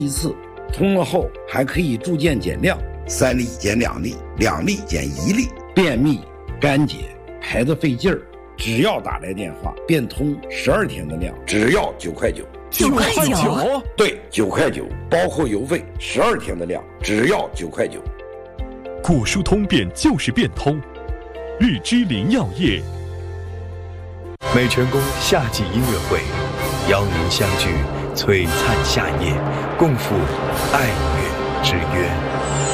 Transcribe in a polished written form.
一次，通了后还可以逐渐减量，3粒减2粒，2粒减1粒，便秘、干结、排得费劲儿，只要打来电话，变通12天的量，只要9块9。 9块9？ 对，9块9，包括邮费，12天的量，只要9块9。 果蔬通便就是变通，日之林药业。 美泉宫夏季音乐会，邀您相聚璀璨夏夜，共赴爱乐之约。